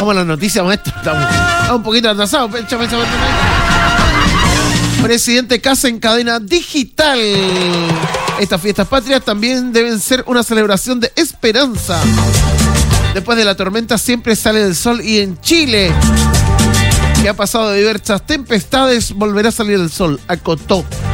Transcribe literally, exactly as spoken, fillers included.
Estamos en las noticias, maestro. Estamos un poquito atrasados. Presidente Kast en cadena digital. Estas fiestas patrias también deben ser una celebración de esperanza. Después de la tormenta siempre sale el sol y en Chile, que ha pasado de diversas tempestades, volverá a salir el sol, acotó.